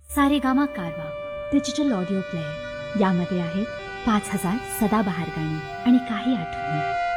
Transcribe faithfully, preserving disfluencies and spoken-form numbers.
सारेगामा कारवा digital audio player. यामध्ये आहेत पाच हजार सदाबहार गाणी आणि काही आठवणी.